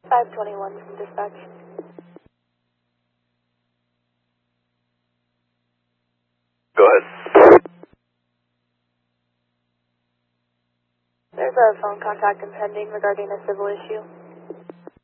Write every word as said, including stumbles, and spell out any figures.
five twenty-one from dispatch. Go ahead. There's a phone contact impending regarding a civil issue.